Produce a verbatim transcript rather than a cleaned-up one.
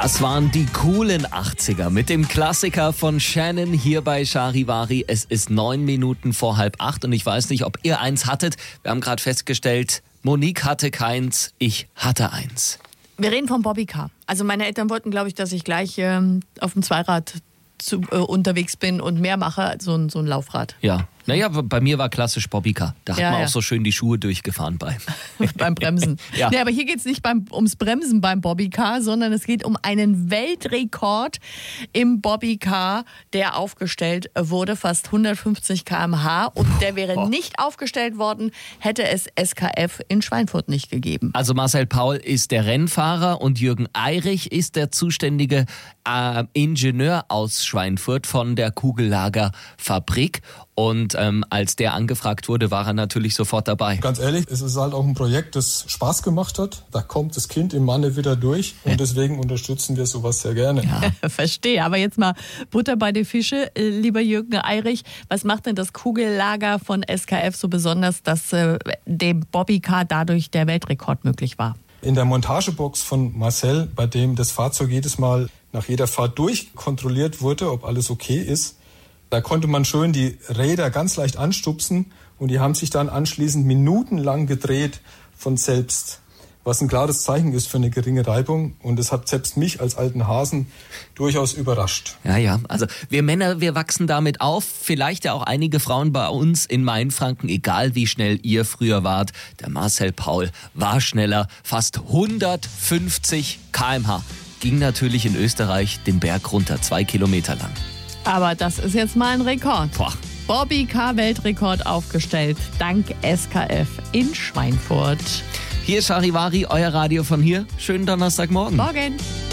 Das waren die coolen achtziger mit dem Klassiker von Shannon hier bei Charivari. Es ist neun Minuten vor halb acht und ich weiß nicht, ob ihr eins hattet. Wir haben gerade festgestellt, Monique hatte keins, ich hatte eins. Wir reden vom Bobbycar. Also meine Eltern wollten, glaube ich, dass ich gleich ähm, auf dem Zweirad zu, äh, unterwegs bin und mehr mache als so ein, so ein Laufrad. Ja, naja, bei mir war klassisch Bobbycar. Da hat Ja, man ja. auch so schön die Schuhe durchgefahren bei. beim Bremsen. Ja. Nee, aber hier geht es nicht beim, ums Bremsen beim Bobbycar, sondern es geht um einen Weltrekord im Bobbycar, der aufgestellt wurde, fast hundertfünfzig Kilometer pro Stunde. Und der wäre Oh. nicht aufgestellt worden, hätte es S K F in Schweinfurt nicht gegeben. Also Marcel Paul ist der Rennfahrer und Jürgen Eirich ist der zuständige äh, Ingenieur aus Schweinfurt von der Kugellagerfabrik. Und ähm, als der angefragt wurde, war er natürlich sofort dabei. Ganz ehrlich, es ist halt auch ein Projekt, das Spaß gemacht hat. Da kommt das Kind im Manne wieder durch und deswegen unterstützen wir sowas sehr gerne. Ja. Verstehe, aber jetzt mal Butter bei die Fische, äh, lieber Jürgen Eirich. Was macht denn das Kugellager von S K F so besonders, dass äh, dem Bobbycar dadurch der Weltrekord möglich war? In der Montagebox von Marcel, bei dem das Fahrzeug jedes Mal nach jeder Fahrt durchkontrolliert wurde, ob alles okay ist, da konnte man schön die Räder ganz leicht anstupsen und die haben sich dann anschließend minutenlang gedreht von selbst. Was ein klares Zeichen ist für eine geringe Reibung und es hat selbst mich als alten Hasen durchaus überrascht. Ja, ja, also wir Männer, wir wachsen damit auf. Vielleicht ja auch einige Frauen bei uns in Mainfranken, egal wie schnell ihr früher wart. Der Marcel Paul war schneller, fast hundertfünfzig Kilometer pro Stunde. Ging natürlich in Österreich den Berg runter, zwei Kilometer lang. Aber das ist jetzt mal ein Rekord. Boah. Bobbycar-Weltrekord aufgestellt, dank S K F in Schweinfurt. Hier ist Charivari, euer Radio von hier. Schönen Donnerstagmorgen. Morgen.